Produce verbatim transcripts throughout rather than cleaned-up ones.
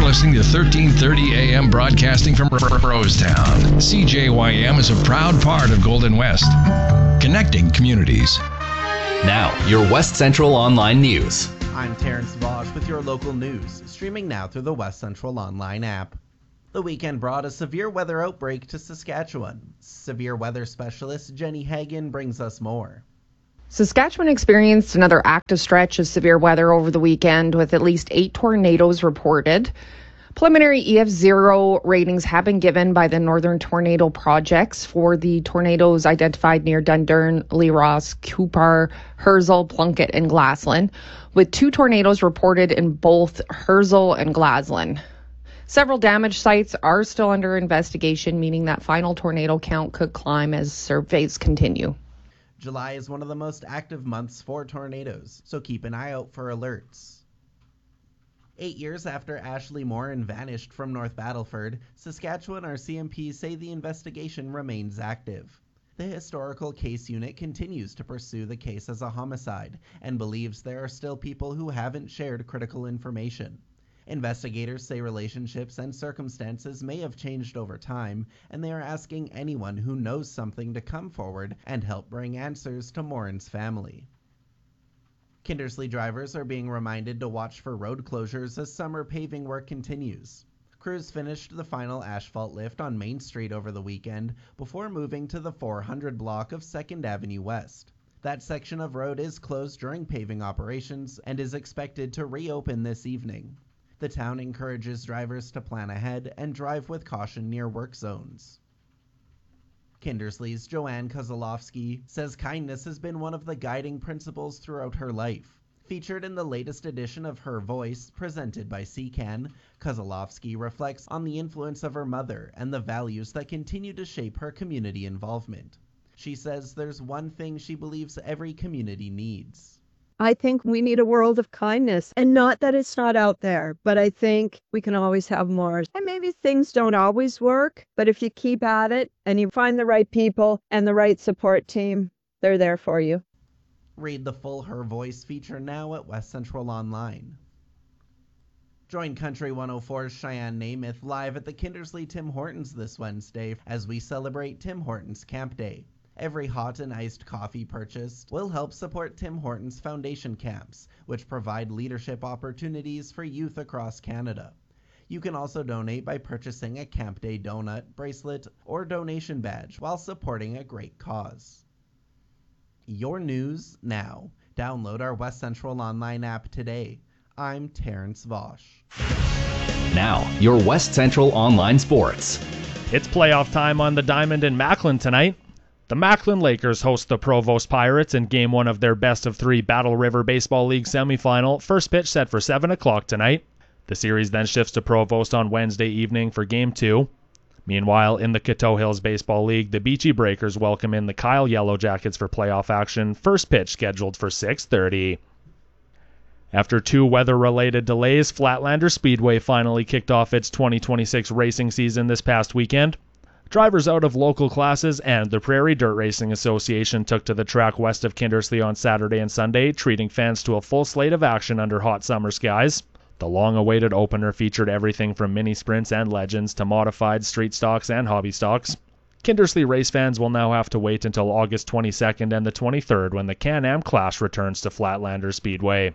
listening to thirteen thirty A M broadcasting from Rosetown. C J Y M is a proud part of Golden West, connecting communities. Now, your West Central Online News. I'm Terrence Vosch with your local news, streaming now through the West Central Online app. The weekend brought a severe weather outbreak to Saskatchewan. Severe weather specialist Jenny Hagen brings us more. Saskatchewan experienced another active stretch of severe weather over the weekend, with at least eight tornadoes reported. Preliminary E F zero ratings have been given by the Northern Tornado Projects for the tornadoes identified near Dundurn, Lee Ross, Cupar, Herzl, Plunkett, and Glassland, with two tornadoes reported in both Herzl and Glassland. Several damage sites are still under investigation, meaning that final tornado count could climb as surveys continue. July is one of the most active months for tornadoes, so keep an eye out for alerts. Eight years after Ashley Morin vanished from North Battleford, Saskatchewan R C M P say the investigation remains active. The Historical Case Unit continues to pursue the case as a homicide and believes there are still people who haven't shared critical information. Investigators say relationships and circumstances may have changed over time, and they are asking anyone who knows something to come forward and help bring answers to Morin's family. Kindersley drivers are being reminded to watch for road closures as summer paving work continues. Crews finished the final asphalt lift on Main Street over the weekend before moving to the four hundred block of second Avenue West. That section of road is closed during paving operations and is expected to reopen this evening. The town encourages drivers to plan ahead and drive with caution near work zones. Kindersley's Joanne Kozlowski says kindness has been one of the guiding principles throughout her life. Featured in the latest edition of Her Voice, presented by C C A N, Kozlowski reflects on the influence of her mother and the values that continue to shape her community involvement. She says there's one thing she believes every community needs. I think we need a world of kindness, and not that it's not out there, but I think we can always have more. And maybe things don't always work, but if you keep at it and you find the right people and the right support team, they're there for you. Read the full Her Voice feature now at West Central Online. Join Country one oh four's Cheyenne Namath live at the Kindersley Tim Hortons this Wednesday as we celebrate Tim Hortons Camp Day. Every hot and iced coffee purchased will help support Tim Hortons Foundation camps, which provide leadership opportunities for youth across Canada. You can also donate by purchasing a Camp Day donut, bracelet, or donation badge while supporting a great cause. Your news now. Download our West Central Online app today. I'm Terrence Vosch. Now, your West Central Online Sports. It's playoff time on the Diamond in Macklin tonight. The Macklin Lakers host the Provost Pirates in Game one of their best-of-three Battle River Baseball League semifinal. First pitch set for seven o'clock tonight. The series then shifts to Provost on Wednesday evening for Game two. Meanwhile, in the Coteau Hills Baseball League, the Beachy Breakers welcome in the Kyle Yellow Jackets for playoff action. First pitch scheduled for six thirty. After two weather-related delays, Flatlander Speedway finally kicked off its twenty twenty-six racing season this past weekend. Drivers out of local classes and the Prairie Dirt Racing Association took to the track west of Kindersley on Saturday and Sunday, treating fans to a full slate of action under hot summer skies. The long-awaited opener featured everything from mini sprints and legends to modified street stocks and hobby stocks. Kindersley race fans will now have to wait until August twenty-second and the twenty-third when the Can-Am Clash returns to Flatlander Speedway.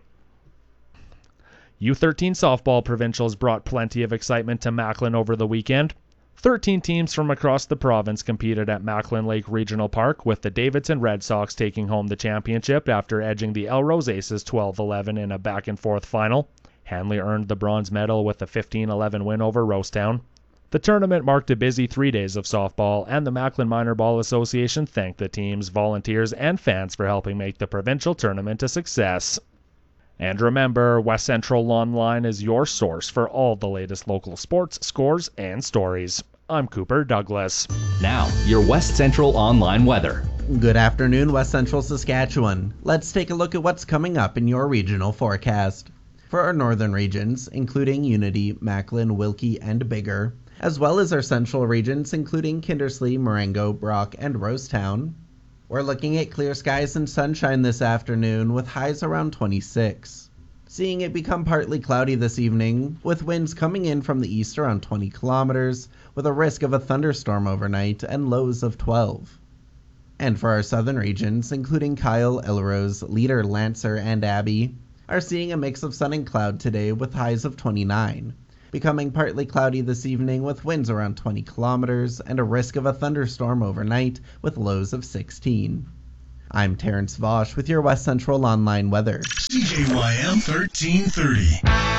U thirteen softball provincials brought plenty of excitement to Macklin over the weekend. thirteen teams from across the province competed at Macklin Lake Regional Park, with the Davidson Red Sox taking home the championship after edging the Elrose Aces twelve eleven in a back-and-forth final. Hanley earned the bronze medal with a fifteen eleven win over Rosetown. The tournament marked a busy three days of softball, and the Macklin Minor Ball Association thanked the teams, volunteers, and fans for helping make the provincial tournament a success. And remember, West Central Online is your source for all the latest local sports, scores, and stories. I'm Cooper Douglas. Now, your West Central Online weather. Good afternoon, West Central Saskatchewan. Let's take a look at what's coming up in your regional forecast. For our northern regions, including Unity, Macklin, Wilkie, and Biggar, as well as our central regions, including Kindersley, Marengo, Brock, and Rosetown, we're looking at clear skies and sunshine this afternoon with highs around twenty-six. seeing it become partly cloudy this evening, with winds coming in from the east around twenty kilometers, with a risk of a thunderstorm overnight and lows of twelve. And for our southern regions, including Kyle, Elrose, Leader, Lancer, and Abbey, are seeing a mix of sun and cloud today with highs of twenty-nine, becoming partly cloudy this evening with winds around twenty kilometers and a risk of a thunderstorm overnight with lows of sixteen. I'm Terrence Vosch with your West Central Online weather. C J Y M thirteen thirty.